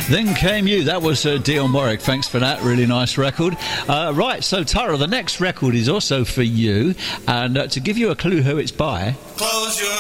Then Came You. That was Dion Warwick. Thanks for that. Really nice record. Right, so Tara, the next record is also for you. And to give you a clue who it's by... Close your